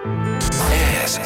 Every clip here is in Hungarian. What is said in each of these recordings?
Ez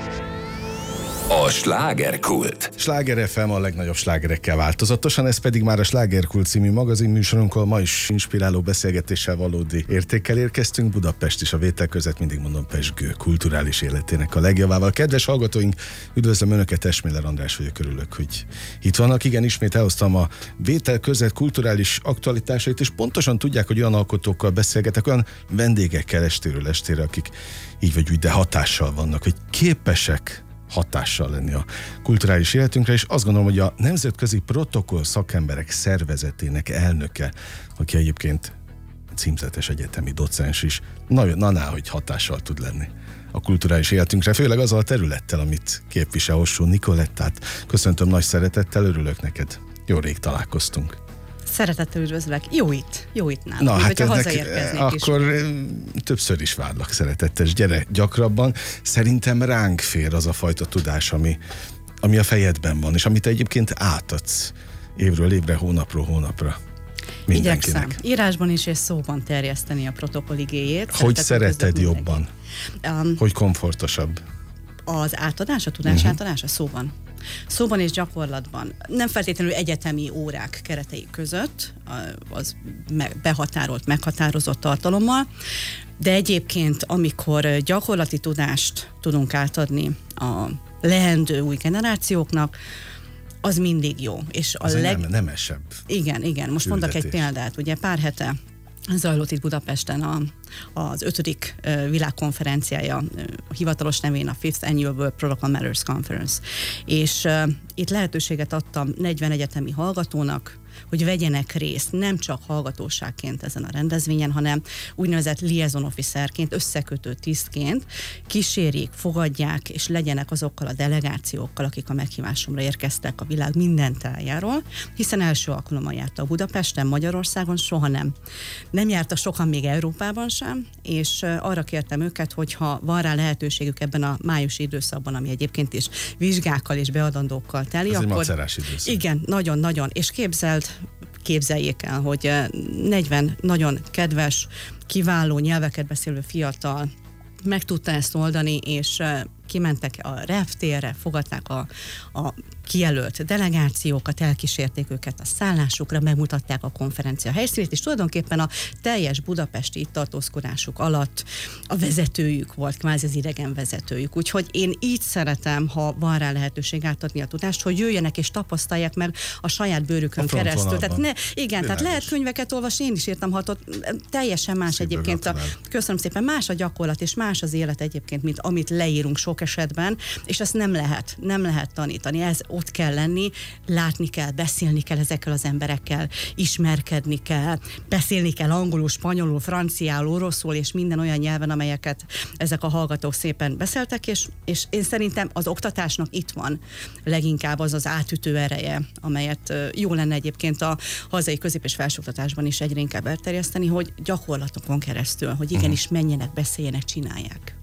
a Slágerkult. Sláger FM a legnagyobb slágerekkel változatosan, ez pedig már a Slágerkult című magazinműsorunkon. Ma is inspiráló beszélgetéssel, valódi értékkel érkeztünk. Budapest is a vétel között, mindig mondom, pezsgő kulturális életének a legjavával. Kedves hallgatóink, üdvözlöm Önöket, Esmiller András vagyok, örülök, hogy itt vannak. Igen, ismét elhoztam a vétel között kulturális aktualitásait, és pontosan tudják, hogy olyan alkotókkal beszélgetek, olyan vendégekkel estéről estére, akik így vagy úgy, de hatással vannak, hogy képesek hatással lenni a kulturális életünkre, és azt gondolom, hogy a Nemzetközi Protokoll Szakemberek Szervezetének elnöke, aki egyébként címzetes egyetemi docens is, na, hogy hatással tud lenni a kulturális életünkre, főleg azzal a területtel, amit képvisel Ossó Nicolettát. Köszöntöm nagy szeretettel, örülök neked. Jó rég találkoztunk. Szeretettel üdvözlök. Jó itt nálam. Na, hát akkor is. Többször is várlak szeretettel, és gyere gyakrabban. Szerintem ránk fér az a fajta tudás, ami a fejedben van, és amit egyébként átadsz évről évre, hónapról hónapra mindenkinek. Igyekszem írásban is és szóban terjeszteni a protokoll igéjét. Hogy szereted jobban? Hogy komfortosabb? Az átadás, a tudás átadása szóban. Szóban és gyakorlatban. Nem feltétlenül egyetemi órák keretei között, az meghatározott tartalommal, de egyébként, amikor gyakorlati tudást tudunk átadni a leendő új generációknak, az mindig jó. És nemesebb. Igen. Most mondok egy példát. Ugye pár hete zajlott itt Budapesten az 5. világkonferenciája, a hivatalos nevén a 5th Annual World Protocol Matters Conference. És itt lehetőséget adtam 40 egyetemi hallgatónak, hogy vegyenek részt nem csak hallgatóságként ezen a rendezvényen, hanem úgynevezett liaison officerként, összekötő tisztként kísérjék, fogadják, és legyenek azokkal a delegációkkal, akik a meghívásomra érkeztek a világ minden tájáról, hiszen első alkalommal jártak Budapesten, Magyarországon, soha nem jártak sokan még Európában sem, és arra kértem őket, hogy ha van rá lehetőségük ebben a májusi időszakban, ami egyébként is vizsgákkal és beadandókkal teli, ez akkor... egy macerás időszak. Igen, nagyon-nagyon, és képzeljék el, hogy 40 nagyon kedves, kiváló nyelveket beszélő fiatal meg tudta ezt oldani, és kimentek a reptérre, fogadták a kijelölt delegációkat, elkísérték őket a szállásukra, megmutatták a konferencia helyszínét, és tulajdonképpen a teljes budapesti itt tartózkodásuk alatt a vezetőjük volt, kvázi az idegen vezetőjük. Úgyhogy én így szeretem, ha van rá lehetőség átadni a tudást, hogy jöjjenek és tapasztalják meg a saját bőrükön keresztül. Tehát lehet könyveket olvasni, én is írtam 6, teljesen más egyébként. Köszönöm szépen, más a gyakorlat, és más az élet egyébként, mint amit leírunk sok esetben, és ezt nem lehet tanítani. Ez ott kell lenni, látni kell, beszélni kell ezekkel az emberekkel, ismerkedni kell, beszélni kell angolul, spanyolul, franciául, oroszul, és minden olyan nyelven, amelyeket ezek a hallgatók szépen beszéltek, és én szerintem az oktatásnak itt van leginkább az átütő ereje, amelyet jó lenne egyébként a hazai közép- és felsőoktatásban is egyre inkább elterjeszteni, hogy gyakorlatokon keresztül, hogy igenis menjenek, beszéljenek, csinálják.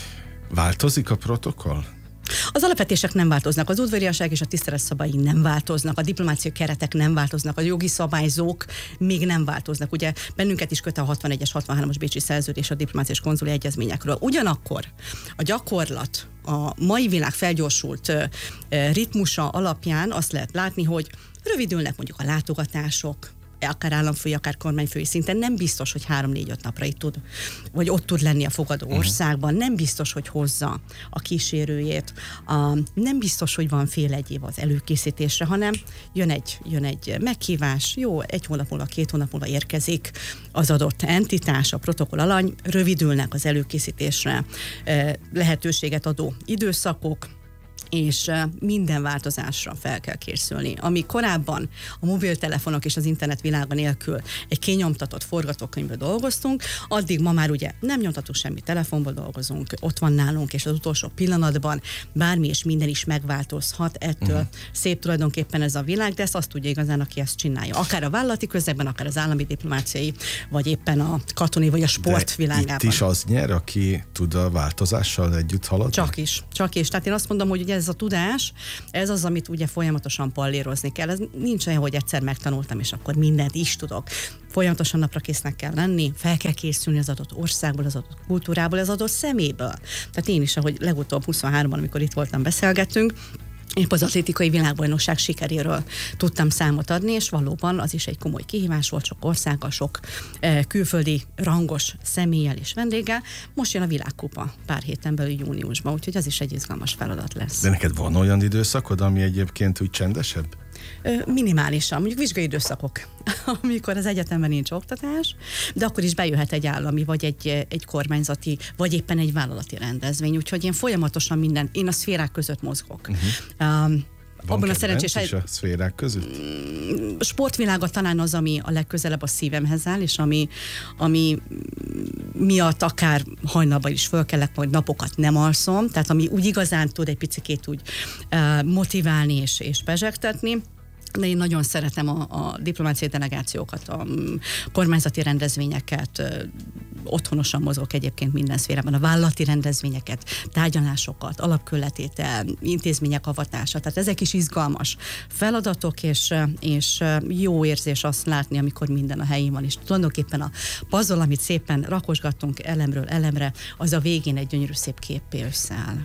Változik a protokoll? Az alapvetések nem változnak, az udvariasság és a tisztelet szabályi nem változnak, a diplomáciai keretek nem változnak, a jogi szabályzók még nem változnak. Ugye bennünket is köt a 61-es, 63-as bécsi szerződés a diplomáciai és konzuli egyezményekről. Ugyanakkor a gyakorlat, a mai világ felgyorsult ritmusa alapján azt lehet látni, hogy rövidülnek mondjuk a látogatások, akár államfői, akár kormányfői szinten, nem biztos, hogy 3-4-5 napra itt tud, vagy ott tud lenni a fogadó országban, nem biztos, hogy hozza a kísérőjét, nem biztos, hogy van fél egy év az előkészítésre, hanem jön egy meghívás, jó, 1 hónap múlva, 2 hónap múlva érkezik az adott entitás, a protokoll alany, rövidülnek az előkészítésre lehetőséget adó időszakok, és minden változásra fel kell készülni. Ami korábban a mobiltelefonok és az internet világa nélkül egy kinyomtatott forgatókönyvből dolgoztunk, addig ma már ugye nem nyomtatunk semmi, telefonból dolgozunk, ott van nálunk, és az utolsó pillanatban bármi és minden is megváltozhat, ettől szép tulajdonképpen ez a világ, de ezt azt tudja igazán, aki ezt csinálja. Akár a vállalati közegben, akár az állami diplomáciai, vagy éppen a katonai, vagy a sport világában. Itt is az nyer, aki tud a változással együtt haladni? Csak is. Tehát én azt mondom, hogy ugye ez a tudás, ez az, amit ugye folyamatosan pallérozni kell. Ez nincs olyan, hogy egyszer megtanultam, és akkor mindent is tudok. Folyamatosan naprakésznek kell lenni, fel kell készülni az adott országból, az adott kultúrából, az adott szeméből. Tehát én is, ahogy legutóbb 23-ban, amikor itt voltam, beszélgettünk, épp az atlétikai világbajnokság sikeréről tudtam számot adni, és valóban az is egy komoly kihívás volt, sok országgal, sok külföldi rangos személlyel és vendéggel. Most jön a világkupa pár héten belül júniusban, úgyhogy az is egy izgalmas feladat lesz. De neked van olyan időszakod, ami egyébként úgy csendesebb? Minimálisan, mondjuk vizsgai időszakok, amikor az egyetemben nincs oktatás, de akkor is bejöhet egy állami, vagy egy kormányzati, vagy éppen egy vállalati rendezvény, úgyhogy én folyamatosan én a szférák között mozgok. Van a szerencsés is a szférák között? Sportvilága talán az, ami a legközelebb a szívemhez áll, és ami miatt akár hajnalban is fölkelek, majd napokat nem alszom, tehát ami úgy igazán tud egy picikét úgy motiválni és pezsegtetni. De én nagyon szeretem a diplomáciai delegációkat, a kormányzati rendezvényeket, otthonosan mozgok egyébként minden szférában, a vállalati rendezvényeket, tárgyalásokat, alapkőletétel, intézmények avatása, tehát ezek is izgalmas feladatok, és jó érzés azt látni, amikor minden a helyén van, és tulajdonképpen a puzzle, amit szépen rakosgattunk elemről elemre, az a végén egy gyönyörű szép képpé összeáll.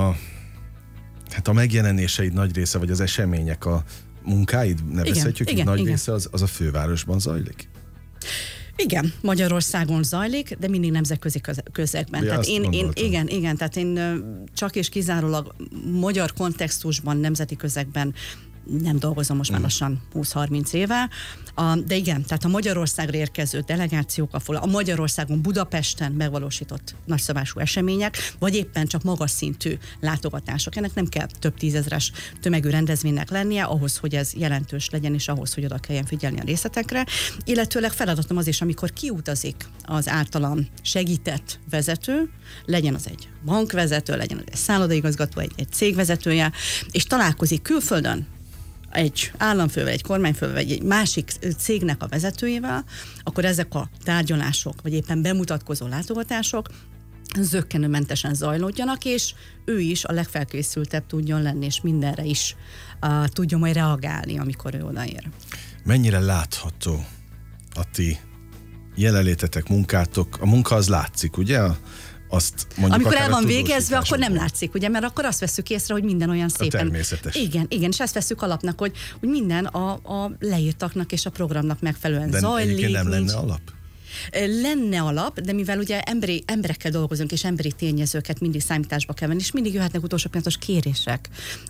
A megjelenéseid nagy része, vagy az események, a munkáid, nevezhetjük, igen, nagy része az a fővárosban zajlik? Igen, Magyarországon zajlik, de mindig nemzetközi közegben. Tehát igen, tehát én csak és kizárólag magyar kontextusban, nemzeti közegben nem dolgozom most már lassan 20-30 éve, de igen, tehát a Magyarországra érkező delegációk, a Magyarországon, Budapesten megvalósított nagyszabású események, vagy éppen csak magas szintű látogatások. Ennek nem kell több tízezres tömegű rendezvénynek lennie, ahhoz, hogy ez jelentős legyen, és ahhoz, hogy oda kelljen figyelni a részletekre. Illetőleg feladatom az is, amikor kiutazik az általam segített vezető, legyen az egy bankvezető, legyen az egy szállodaigazgató, egy cégvezetője, és találkozik külföldön egy államfővel, egy kormányfővel, vagy egy másik cégnek a vezetőjével, akkor ezek a tárgyalások, vagy éppen bemutatkozó látogatások zökkenőmentesen zajlódjanak, és ő is a legfelkészültebb tudjon lenni, és mindenre is tudjon majd reagálni, amikor ő odaér. Mennyire látható a ti jelenlétetek, munkátok? A munka az látszik, ugye? Azt amikor el van végezve, akkor nem látszik, ugye, mert akkor azt vesszük észre, hogy minden olyan szépen... természetes. Igen, és ezt vesszük alapnak, hogy minden a leírtaknak és a programnak megfelelően de zajlik. De nem lenne alap? Lenne alap, de mivel ugye emberekkel dolgozunk, és emberi tényezőket mindig számításba kell venni, és mindig jöhetnek utolsó pillanatos kérések,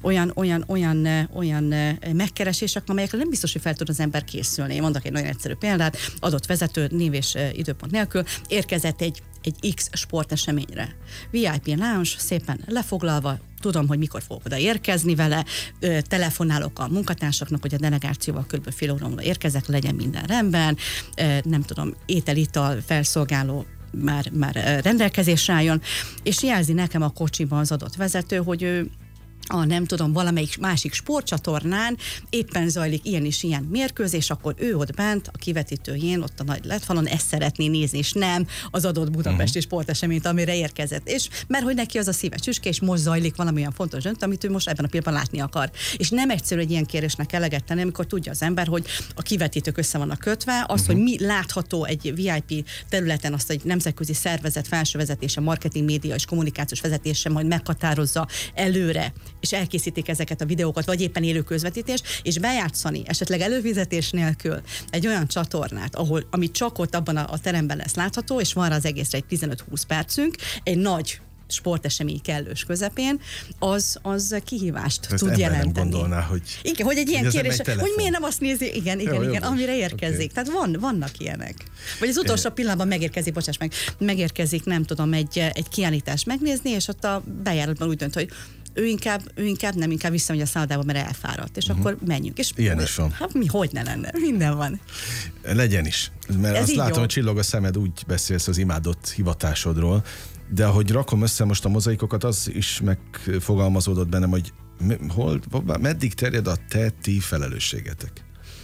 olyan megkeresések, amelyekre nem biztos, hogy fel tud az ember készülni. Én mondok egy nagyon egyszerű példát, adott vezető név és időpont nélkül érkezett egy X sporteseményre. VIP lounge, szépen lefoglalva, tudom, hogy mikor fogok oda érkezni vele, telefonálok a munkatársaknak, hogy a delegációval kb. Fél óra múlva érkezek, legyen minden rendben, nem tudom, étel-ital felszolgáló már rendelkezésre álljon, és jelzi nekem a kocsiban az adott vezető, hogy ő nem tudom, valamelyik másik sportcsatornán éppen zajlik ilyen és ilyen mérkőzés, akkor ő ott bent, a kivetítőjén, ott a nagy LED-falon ezt szeretné nézni, és nem az adott budapesti sporteseményt, amire érkezett. És mert hogy neki az a szíve csüske, és most zajlik valami olyan fontos döntő, amit ő most ebben a pillanatban látni akar. És nem egyszerű egy ilyen kérésnek eleget tenni, amikor tudja az ember, hogy a kivetítők össze vannak kötve, az, hogy mi látható egy VIP területen, azt egy nemzetközi szervezet felső vezetése, marketing, média és kommunikációs vezetése majd meghatározza előre, és elkészítik ezeket a videókat, vagy éppen élő közvetítés, és bejátszani esetleg előfizetés nélkül egy olyan csatornát, ami csak ott abban a teremben lesz látható, és van rá az egészre egy 15-20 percünk, egy nagy sportesemény kellős közepén, az kihívást ezt tud jelenteni. Nem gondolná, hogy... Igen, hogy egy ilyen kérés, hogy miért nem azt nézi, igen, amire érkezik. Okay. Tehát vannak ilyenek. Vagy az utolsó pillanatban megérkezik, nem tudom, egy kiállítást megnézni, és ott a bejáratban úgy dönt, hogy ő inkább visszamegy a szállodába, mert elfáradt, és akkor menjünk. És ilyen is van. Hát hogy ne lenne? Minden van. Legyen is. Mert ez azt látom, jó. hogy csillog a szemed, úgy beszélsz az imádott hivatásodról, de ahogy rakom össze most a mozaikokat, az is megfogalmazódott bennem, hogy meddig terjed a ti felelősségetek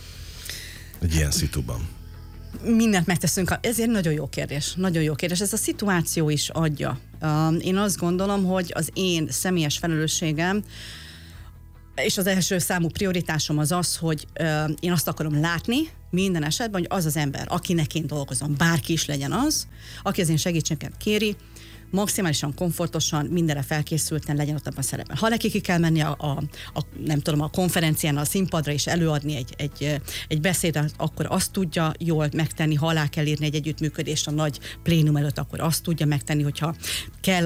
egy ilyen szituban? Mindent megteszünk. Ez egy nagyon jó kérdés. Nagyon jó kérdés. Ez a szituáció is adja. Én azt gondolom, hogy az én személyes felelősségem És az első számú prioritásom az, hogy én azt akarom látni minden esetben, hogy az az ember, akinek én dolgozom, bárki is legyen az, aki az én segítséget kéri, maximálisan komfortosan, mindenre felkészülten legyen ott abban a szerepben. Ha neki ki kell menni nem tudom, a konferencián, a színpadra és előadni egy beszédet, akkor azt tudja jól megtenni, ha alá kell írni egy együttműködést a nagy plénum előtt, akkor azt tudja megtenni, hogyha kell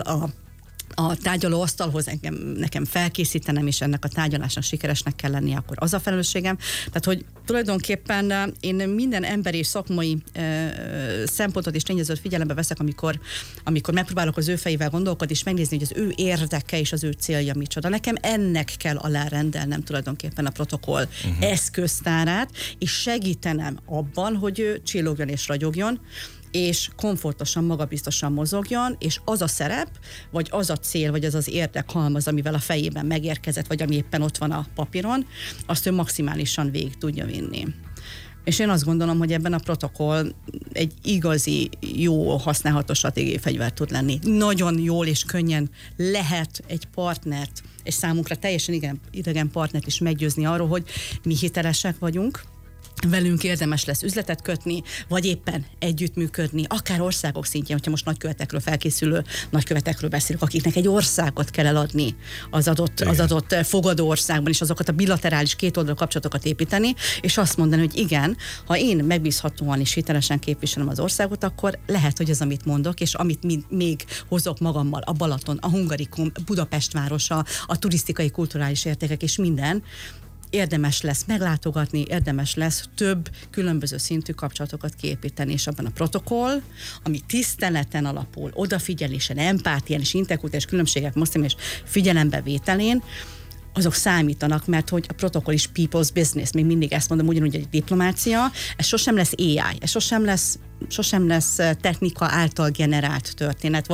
a tárgyalóasztalhoz nekem felkészítenem, és ennek a tárgyalásnak sikeresnek kell lennie, akkor az a felelősségem. Tehát, hogy tulajdonképpen én minden emberi és szakmai szempontot és tényezőt figyelembe veszek, amikor megpróbálok az ő fejével gondolkodni, és megnézni, hogy az ő érdeke és az ő célja micsoda. Nekem ennek kell alárendelnem tulajdonképpen a protokoll eszköztárát, és segítenem abban, hogy ő csillogjon és ragyogjon, és komfortosan, magabiztosan mozogjon, és az a szerep, vagy az a cél, vagy az az érdekhalmaz, amivel a fejében megérkezett, vagy ami éppen ott van a papíron, azt ő maximálisan végig tudja vinni. És én azt gondolom, hogy ebben a protokoll egy igazi, jó, használható stratégiai fegyver tud lenni. Nagyon jól és könnyen lehet egy partnert, egy számunkra teljesen idegen partnert is meggyőzni arról, hogy mi hitelesek vagyunk, velünk érdemes lesz üzletet kötni, vagy éppen együttműködni, akár országok szintjén, hogyha most nagykövetekről felkészülő nagykövetekről beszélünk, akiknek egy országot kell eladni az adott fogadó országban, és azokat a bilaterális kétoldalú kapcsolatokat építeni, és azt mondani, hogy igen, ha én megbízhatóan és hitelesen képviselem az országot, akkor lehet, hogy az, amit mondok, és amit még hozok magammal, a Balaton, a Hungarikum, Budapest városa, a turisztikai, kulturális értékek és minden, érdemes lesz meglátogatni, érdemes lesz több különböző szintű kapcsolatokat kiépíteni, és abban a protokoll, ami tiszteleten alapul, odafigyelésen, empátián és interkulturális különbségek mosztani és figyelembevételén, azok számítanak, mert hogy a protokoll is people's business, még mindig ezt mondom, ugyanúgy egy diplomácia, ez sosem lesz AI, ez sosem lesz technika által generált történet,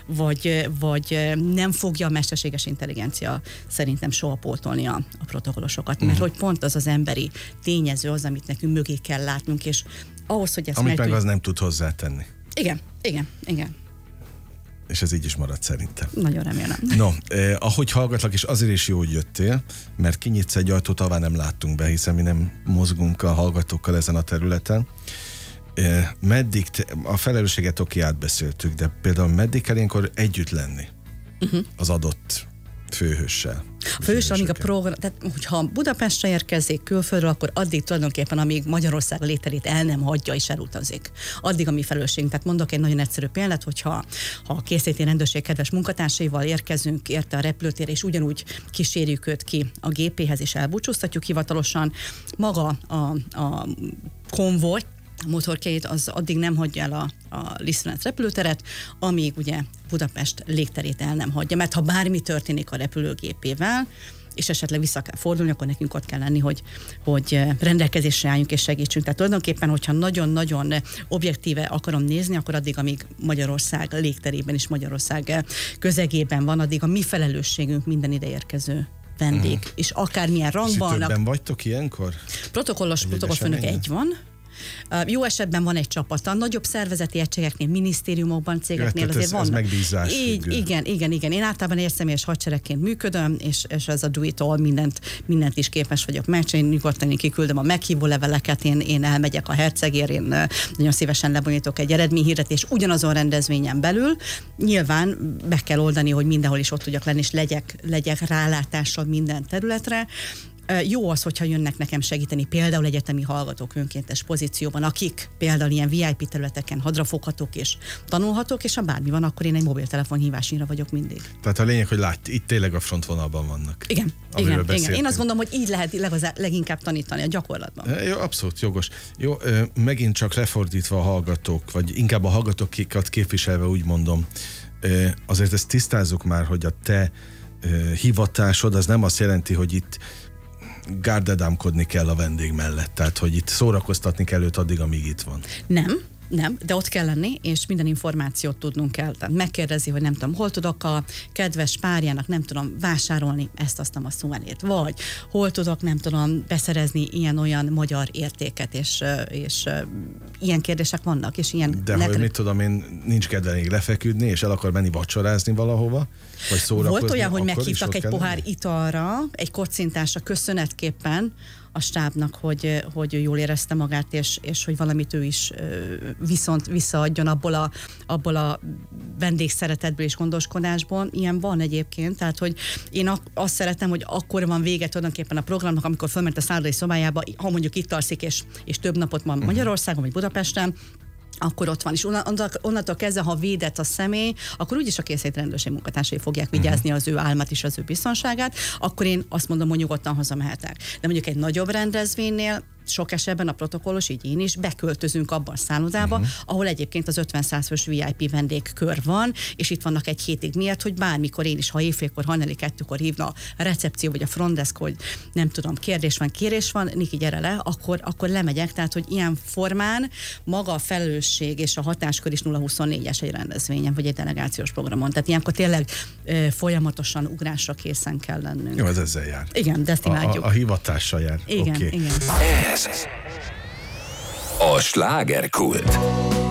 vagy nem fogja a mesterséges intelligencia szerintem soha pótolni a protokollosokat, mert hogy pont az az emberi tényező az, amit nekünk mögé kell látnunk, és ahhoz, hogy ezt amit meg az nem tud hozzátenni. Igen. És ez így is marad szerintem. Nagyon remélem. No, ahogy hallgatlak, és azért is jó, hogy jöttél, mert kinyitsz egy ajtót, ahová nem láttunk be, hiszen mi nem mozgunk a hallgatókkal ezen a területen. Meddig, a felelősséget átbeszéltük, de például meddig kell ilyenkor együtt lenni az adott főhőssel? A főhős, amíg a program, tehát hogyha Budapestre érkezik külföldről, akkor addig tulajdonképpen, amíg Magyarország a létterét el nem hagyja és elutazik. Addig a mi felelősségünk. Tehát mondok egy nagyon egyszerű példát, hogyha a készléti rendőrség kedves munkatársaival érkezünk érte a repülőtérre, és ugyanúgy kísérjük őt ki a gépéhez, és elbúcsúztatjuk hivatalosan, maga a konvoj, a motorkét az addig nem hagyja el a Lisztvenet repülőteret, amíg ugye Budapest légterét el nem hagyja, mert ha bármi történik a repülőgépével, és esetleg vissza kell fordulni, akkor nekünk ott kell lenni, hogy rendelkezésre álljunk és segítsünk. Tehát tulajdonképpen, hogyha nagyon-nagyon objektíve akarom nézni, akkor addig, amíg Magyarország légterében és Magyarország közegében van, addig a mi felelősségünk minden ide érkező vendég. És akármilyen rangban... Többen vagytok ilyenkor? Protokollfőnök egy van. Jó esetben van egy csapata, nagyobb szervezeti egységeknél, minisztériumokban, cégeknél azért vannak. Ez megbízás. Igen. Én általában egyszemélyes hadseregként működöm, és ez a do it all, mindent is képes vagyok megcsinálni. Nyugodtan én kiküldöm a meghívó leveleket, én elmegyek a hercegért, én nagyon szívesen lebonyolítok egy eredményhirdetés ugyanazon rendezvényen belül. Nyilván meg kell oldani, hogy mindenhol is ott tudjak lenni, és legyek rálátással minden területre. Jó az, hogyha jönnek nekem segíteni például egyetemi hallgatók önkéntes pozícióban, akik például ilyen VIP területeken hadrafoghatók és tanulhatók, és ha bármi van, akkor én egy mobiltelefon hívásnyira vagyok mindig. Tehát a lényeg, hogy itt tényleg a frontvonalban vannak. Igen. Én azt gondolom, hogy így lehet leginkább tanítani a gyakorlatban. Jó, abszolút jogos. Jó, megint csak lefordítva a hallgatók, vagy inkább a hallgatókat képviselve úgy mondom, azért ezt tisztázzuk már, hogy a te hivatásod az nem azt jelenti, hogy itt gárdedámkodni kell a vendég mellett, tehát hogy itt szórakoztatni kell őt addig, amíg itt van. Nem, Nem, de ott kell lenni, és minden információt tudnunk kell. Tehát megkérdezi, hogy nem tudom, hol tudok a kedves párjának, nem tudom, vásárolni ezt, a szuvenért, vagy hol tudok, nem tudom, beszerezni ilyen-olyan magyar értéket, és ilyen kérdések vannak, és ilyen... De hogy mit tudom én, nincs kedve lefeküdni, és el akar menni vacsorázni valahova, vagy szórakozni. Volt olyan, hogy meghívtak egy pohár italra, egy kocintásra köszönetképpen a stábnak, hogy jól érezte magát, és hogy valamit ő is viszont visszaadjon abból a vendégszeretetből és gondoskodásból. Ilyen van egyébként, tehát hogy én azt szeretem, hogy akkor van vége tulajdonképpen a programnak, amikor fölment a szállodai szobájába, ha mondjuk itt alszik, és több napot van Magyarországon, vagy Budapesten, akkor ott van. És onnantól kezdve, ha védett a személy, akkor úgyis a kényszerítrendőrség munkatársai fogják vigyázni az ő álmát és az ő biztonságát, akkor én azt mondom, hogy nyugodtan hazamehetek. De mondjuk egy nagyobb rendezvénynél sok esetben a protokollos, így én is, beköltözünk abban a szállodába, ahol egyébként az 50-100 fős VIP vendégkör van, és itt vannak egy hétig miatt, hogy bármikor én is, ha éjfélkor, hajnali 2-kor hívna a recepció vagy a frontdesk, hogy nem tudom, kérés van, Niki, gyere le, akkor lemegyek, tehát hogy ilyen formán maga a felelősség és a hatáskör is 0-24-es egy rendezvényen, vagy egy delegációs programon. Tehát ilyenkor tényleg folyamatosan ugrásra készen kell lennünk. Jó, ez ezzel jár. Igen, de ezt imádjuk. A hivatással jár. Igen, Okay. igen. Ez a slágerkult.